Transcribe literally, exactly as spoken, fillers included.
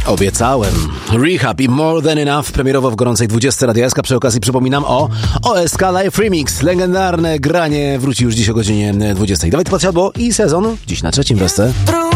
Obiecałem. Rehab i More Than Enough premierowo w gorącej dwudziestce Radia S K. Przy okazji przypominam o O S K Live Remix. Legendarne granie wróci już dziś o godzinie dwudziestej. Dawid Podsiadło i sezon dziś na trzecim wreszcie.